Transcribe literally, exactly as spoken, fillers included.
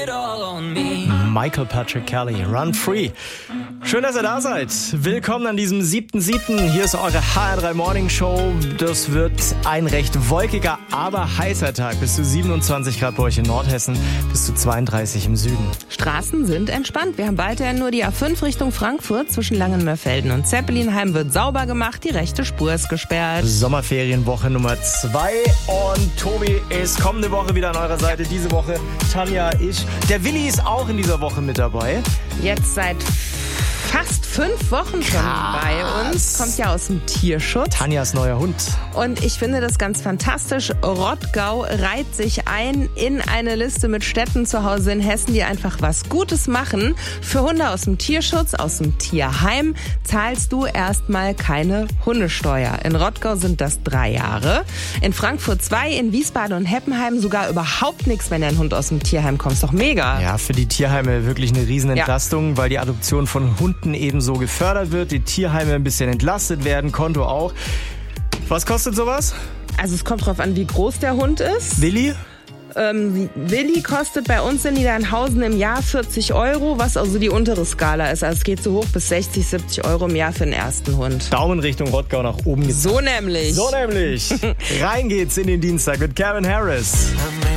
Michael Patrick Kelly, Run Free. Schön, dass ihr da seid. Willkommen an diesem siebten siebten Hier ist eure H R drei Morning Show. Das wird ein recht wolkiger, aber heißer Tag. Bis zu siebenundzwanzig Grad bei euch in Nordhessen, bis zu zweiunddreißig im Süden. Straßen sind entspannt. Wir haben weiterhin nur die A fünf Richtung Frankfurt. Zwischen Langenmörfelden und Zeppelinheim wird sauber gemacht. Die rechte Spur ist gesperrt. Sommerferienwoche Nummer zwei. Und Tobi ist kommende Woche wieder an eurer Seite. Diese Woche Tanja, ich. Der Willi ist auch in dieser Woche mit dabei. Jetzt seit fast fünf Wochen schon Krass. bei uns. Kommt ja aus dem Tierschutz. Tanjas neuer Hund. Und ich finde das ganz fantastisch. Rottgau reiht sich ein in eine Liste mit Städten zu Hause in Hessen, die einfach was Gutes machen. Für Hunde aus dem Tierschutz, aus dem Tierheim zahlst du erstmal keine Hundesteuer. In Rottgau sind das drei Jahre. In Frankfurt zwei, in Wiesbaden und Heppenheim sogar überhaupt nichts, wenn dein Hund aus dem Tierheim kommt. Ist doch mega. Ja, für die Tierheime wirklich eine Riesenentlastung, ja. weil die Adoption von Hunden ebenso gefördert wird, die Tierheime ein bisschen entlastet werden, Konto auch. Was kostet sowas? Also es kommt drauf an, wie groß der Hund ist. Willi? Ähm, Willi kostet bei uns in Niedernhausen im Jahr vierzig Euro, was also die untere Skala ist. Also es geht so hoch bis sechzig, siebzig Euro im Jahr für den ersten Hund. Daumen Richtung Rottgau nach oben gezeigt. So nämlich. So nämlich. Rein geht's in den Dienstag mit Calvin Harris.